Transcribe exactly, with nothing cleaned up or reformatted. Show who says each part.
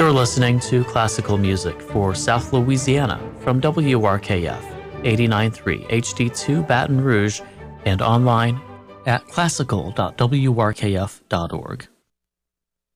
Speaker 1: You're listening to classical music for South Louisiana from W R K F eighty-nine point three H D two Baton Rouge and online at classical dot w r k f dot org.